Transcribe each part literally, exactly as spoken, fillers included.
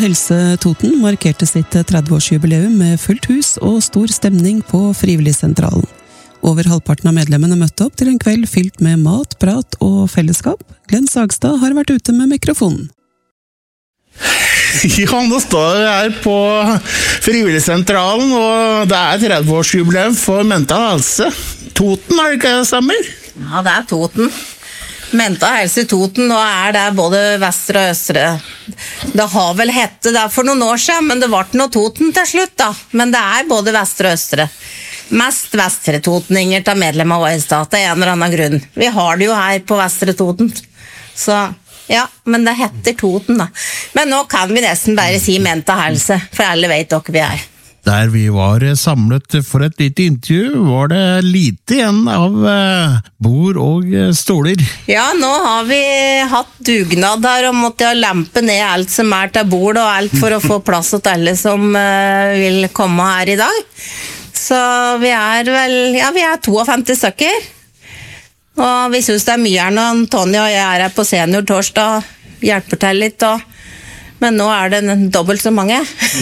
Helse Toten markerte sitt tretti-årsjubileum med fullt hus og stor stemning på Frivilligsentralen. Over halvparten av medlemmene møtte opp til en kveld fylt med mat, prat og fellesskap. Glenn Sagstad har vært ute med mikrofonen. Ja, nå står vi her på Frivilligsentralen, og det er tretti-årsjubileum for Mental Helse. Toten, er det ikke det stemmer? Ja, det er Toten. Mental Helse Toten, nå er det både Vestre og Østre. Det har vel hette det for noen år siden, men det ble noe Toten til slutt da. Men det er både Vestre og Østre. Mest Vestre Totninger til medlem av vår stat, det er en eller annen grunn. Vi har det jo her på Vestre Toten. Så ja, men det heter Toten da. Men nå kan vi nesten bare si Mental Helse, for alle vet dere vi er. Der vi var samlet for et lite intervju, var det lite igjen av eh, bord og eh, stoler. Ja, nå har vi hatt dugnad her og måtte ha lempe ned alt som er til bord og alt for å få plass til alle som eh, vil komme her i dag. Så vi er vel, ja, vi er femtito stykker. Og vi synes det er mye her når Tonja og jeg er her på senior torsdag, hjelper til litt og men nå er det dobbelt så mange.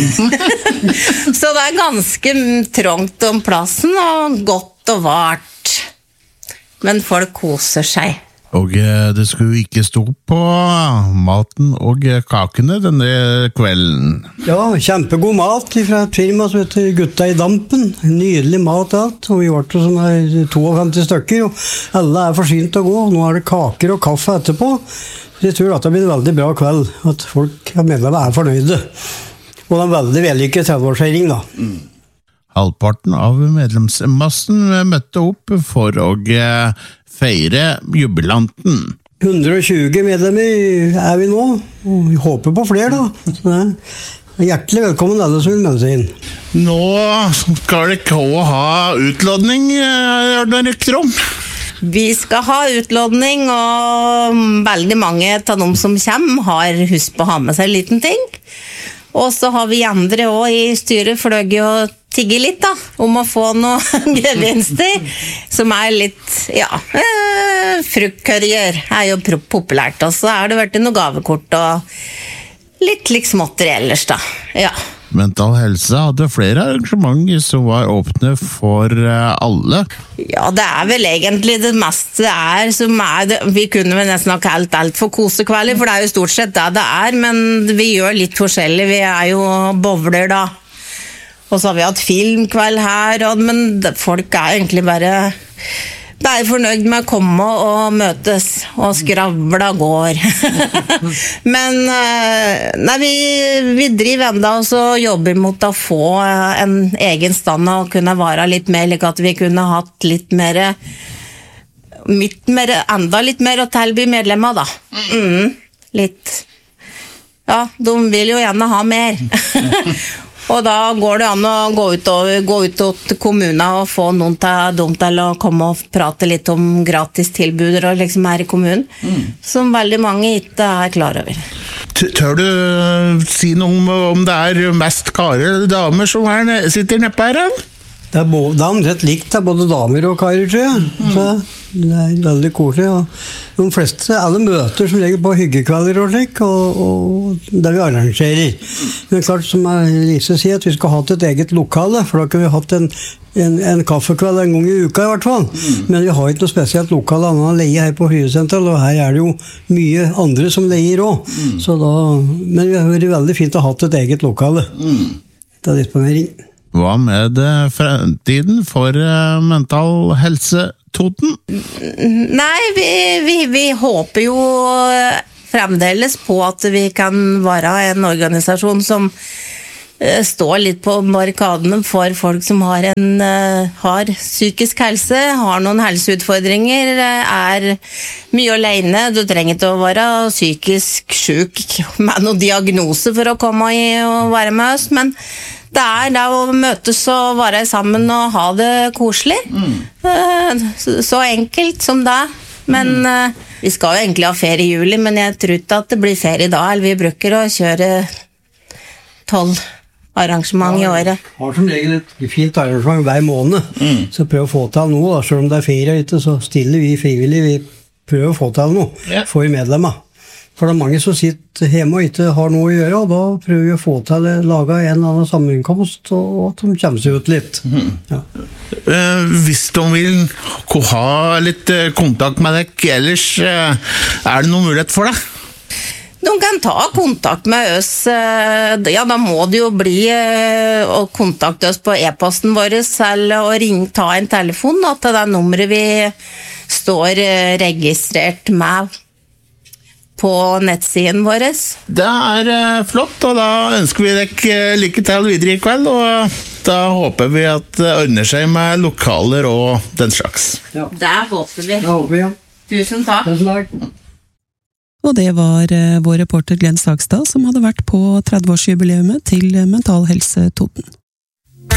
Så det er ganske trångt om plassen, og godt og vart. Men folk koser seg. Og det skulle ikke stå på maten og kakene denne kvelden. Ja, kjempegod mat fra et firma som heter Gutta i Dampen. Nydelig mat alt, og vi var til som er femtito stykker, og alle er forsynt å gå. Nå er det kaker og kaffe etterpå. Jeg tror at det blir en veldig bra kveld, at folk og medlemmer er fornøyde. Og det er en veldig vellykket tretti-årsfeiring da. Mm. Halvparten av medlemsmassen møtte opp for å feire jubilanten. hundre og tjue medlemmer er vi nå, og vi håper på flere da. Så hjertelig velkommen alle som vil melde seg inn. Nå skal det ikke ha utlodning, er det rykter om? Vi skal ha utlodning, og veldig mange av dem som kommer har husk på å ha med seg en liten ting. Og så har vi andre også i styret fløgget og tigge litt da, om å få noen gevinster, som er litt, ja, eh, fruktkurrier er jo populært, og så er det vært noen gavekort og litt litt småtteri ellers da, ja. Mental Helse hadde flere arrangementer som var åpne for alle. Ja, det er vel egentlig det meste det er som er det. Vi kunne vel nesten ha kalt alt for kosekvelder, for det er jo stort sett det det er, men vi gjør litt forskjellig. Vi er jo bowler da, og så har vi hatt filmkveld her, og, men folk er egentlig bare de er fornøyd med å komme og møtes og skravla går. Men nei, vi, vi driver enda og så jobber mot å få en egen stand og kunne være litt mer, like at vi kunne hatt litt mer, litt mer enda litt mer å tilby medlemmer da. Mm, litt. Ja, de vil jo gjerne ha mer. Og da går det an å gå ut, og, gå ut til kommunen og få noen til, de til å komme og prate litt om gratis tilbuder og liksom her i kommunen, mm. som veldig mange ikke er klar over. Tør du si noe om, om det er mest karer eller damer som er, sitter neppe her? Det er, både, det er omtrent likt av både damer og karer, tror jeg. Mm. Så det er veldig koselig. Og de fleste, alle møter som ligger på hyggekvelder og slik, og, og det vi arrangerer. Men klart, som Lise sier, at vi skal ha et eget lokale, for da kan vi ha hatt en, en, en kaffekveld en gang i uka i hvert fall. Mm. Men vi har ikke noe spesielt lokale annet enn leie her på Frivilligsentralen, og her er det jo mye andre som leier også. Mm. Så da, men det har vært veldig fint å ha et eget lokale. Mm. Det er disponering. Hva med fremtiden for Mental Helse Toten? Nei, vi, vi, vi håper jo fremdeles på at vi kan være en organisasjon som står litt på barrikadene for folk som har, en, har psykisk helse, har noen helseutfordringer, er mye alene. Du trenger ikke å være psykisk syk med noen diagnose for å komme i og være med oss, men det er det å møtes og være sammen og ha det koselig. Mm. Så enkelt som det. Men mm. vi skal jo egentlig ha ferie i juli, men jeg tror ikke at det blir ferie da. Eller vi bruker å kjøre tolv arrangement ja, i året. Vi har som regel et fint arrangement hver måned. Mm. Så prøv å få til noe. Da. Selv om det er ferie ute, så stiller vi frivillig. Vi prøver å få til noe yeah. for medlemmer. For det er mange som sitter hjemme og ikke har noe å gjøre, og da prøver vi å få til å lage en eller annen sammenkomst, og at de kommer seg ut litt. Mm. Ja. Uh, hvis de vil ha litt uh, kontakt med deg ellers, uh, er det noen mulighet for det? De kan ta kontakt med oss, uh, ja da må det jo bli uh, å kontakte oss på e-posten vår, eller å ringe, ta en telefon da, til det nummeret vi står uh, registrert med på nettsiden vår. Det er uh, flott, og da ønsker vi deg lykke til videre i kveld, og da håper vi at det ordner seg med lokaler og den slags. Ja. Det håper vi. Det håper vi, ja. Tusen takk. Tusen takk. Og det var uh, vår reporter Glenn Sagstad som hadde vært på tretti-årsjubileumet til Mental Helse Toten.